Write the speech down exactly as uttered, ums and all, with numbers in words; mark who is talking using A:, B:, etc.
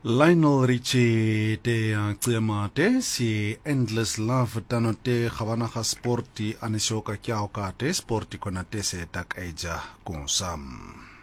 A: Lionel Richie te ya tsema te si Endless Love tano te khabana kha sporti anishoka kyao ka te sporti kona te se tak eja konsam.